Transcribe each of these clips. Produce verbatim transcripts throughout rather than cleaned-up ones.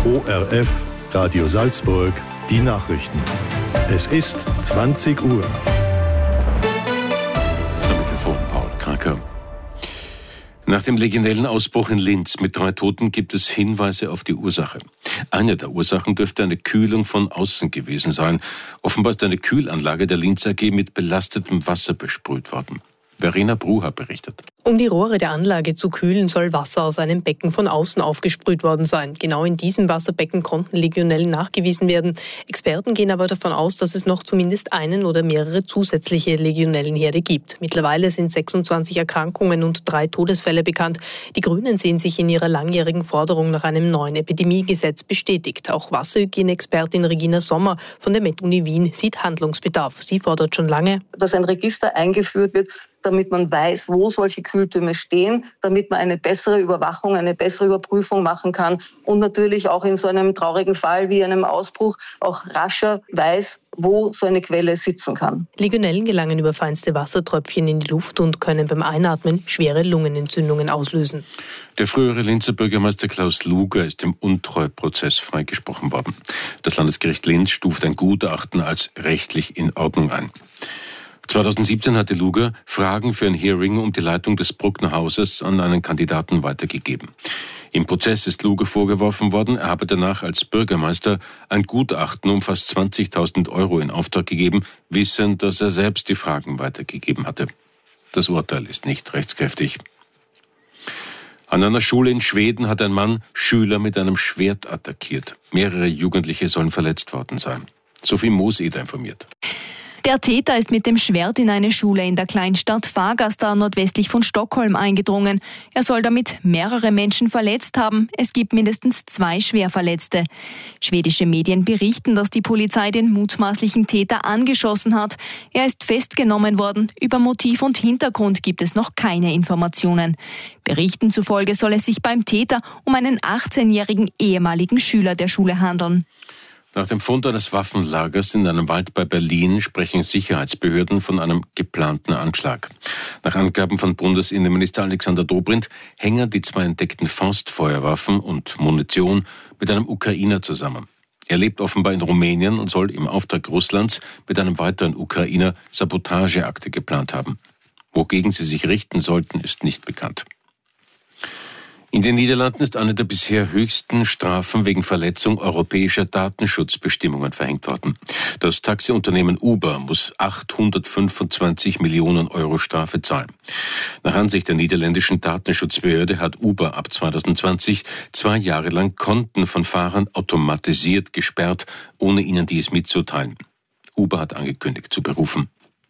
O R F, Radio Salzburg, die Nachrichten. Es ist zwanzig Uhr. Am Mikrofon Paul Kraker. Nach dem legionellen Ausbruch in Linz mit drei Toten gibt es Hinweise auf die Ursache. Eine der Ursachen dürfte eine Kühlung von außen gewesen sein. Offenbar ist eine Kühlanlage der Linz A G mit belastetem Wasser besprüht worden. Verena Brucher berichtet. Um die Rohre der Anlage zu kühlen, soll Wasser aus einem Becken von außen aufgesprüht worden sein. Genau in diesem Wasserbecken konnten Legionellen nachgewiesen werden. Experten gehen aber davon aus, dass es noch zumindest einen oder mehrere zusätzliche Legionellenherde gibt. Mittlerweile sind sechsundzwanzig Erkrankungen und drei Todesfälle bekannt. Die Grünen sehen sich in ihrer langjährigen Forderung nach einem neuen Epidemiegesetz bestätigt. Auch Wasserhygieneexpertin Regina Sommer von der MedUni Wien sieht Handlungsbedarf. Sie fordert schon lange, dass ein Register eingeführt wird, damit man weiß, wo solche Kühltürme stehen, damit man eine bessere Überwachung, eine bessere Überprüfung machen kann und natürlich auch in so einem traurigen Fall wie einem Ausbruch auch rascher weiß, wo so eine Quelle sitzen kann. Legionellen gelangen über feinste Wassertröpfchen in die Luft und können beim Einatmen schwere Lungenentzündungen auslösen. Der frühere Linzer Bürgermeister Klaus Luger ist im Untreuprozess freigesprochen worden. Das Landesgericht Linz stuft ein Gutachten als rechtlich in Ordnung ein. zweitausendsiebzehn hatte Luger Fragen für ein Hearing um die Leitung des Bruckner Hauses an einen Kandidaten weitergegeben. Im Prozess ist Luger vorgeworfen worden, er habe danach als Bürgermeister ein Gutachten um fast zwanzigtausend Euro in Auftrag gegeben, wissend, dass er selbst die Fragen weitergegeben hatte. Das Urteil ist nicht rechtskräftig. An einer Schule in Schweden hat ein Mann Schüler mit einem Schwert attackiert. Mehrere Jugendliche sollen verletzt worden sein. Sophie Mooseder informiert. Der Täter ist mit dem Schwert in eine Schule in der Kleinstadt Fagersta nordwestlich von Stockholm eingedrungen. Er soll damit mehrere Menschen verletzt haben. Es gibt mindestens zwei Schwerverletzte. Schwedische Medien berichten, dass die Polizei den mutmaßlichen Täter angeschossen hat. Er ist festgenommen worden. Über Motiv und Hintergrund gibt es noch keine Informationen. Berichten zufolge soll es sich beim Täter um einen achtzehnjährigen ehemaligen Schüler der Schule handeln. Nach dem Fund eines Waffenlagers in einem Wald bei Berlin sprechen Sicherheitsbehörden von einem geplanten Anschlag. Nach Angaben von Bundesinnenminister Alexander Dobrindt hängen die zwei entdeckten Faustfeuerwaffen und Munition mit einem Ukrainer zusammen. Er lebt offenbar in Rumänien und soll im Auftrag Russlands mit einem weiteren Ukrainer Sabotageakte geplant haben. Wogegen sie sich richten sollten, ist nicht bekannt. In den Niederlanden ist eine der bisher höchsten Strafen wegen Verletzung europäischer Datenschutzbestimmungen verhängt worden. Das Taxiunternehmen Uber muss achthundertfünfundzwanzig Millionen Euro Strafe zahlen. Nach Ansicht der niederländischen Datenschutzbehörde hat Uber ab zweitausendzwanzig zwei Jahre lang Konten von Fahrern automatisiert gesperrt, ohne ihnen dies mitzuteilen. Uber hat angekündigt zu berufen.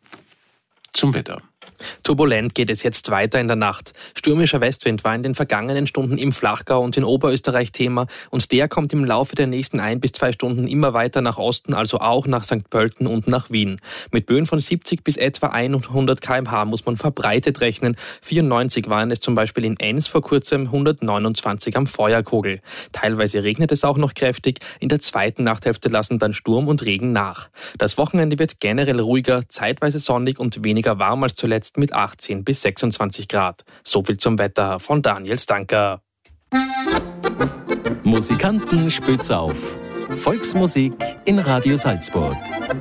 Zum Wetter. Turbulent geht es jetzt weiter in der Nacht. Stürmischer Westwind war in den vergangenen Stunden im Flachgau und in Oberösterreich Thema und der kommt im Laufe der nächsten ein bis zwei Stunden immer weiter nach Osten, also auch nach Sankt Pölten und nach Wien. Mit Böen von siebzig bis etwa hundert Kilometer pro Stunde muss man verbreitet rechnen. vierundneunzig waren es zum Beispiel in Enns vor kurzem, hundertneunundzwanzig am Feuerkogel. Teilweise regnet es auch noch kräftig. In der zweiten Nachthälfte lassen dann Sturm und Regen nach. Das Wochenende wird generell ruhiger, zeitweise sonnig und weniger warm als zuletzt mit achtzehn bis sechsundzwanzig Grad. So viel zum Wetter von Daniel Stanker. Musikanten spitz auf. Volksmusik in Radio Salzburg.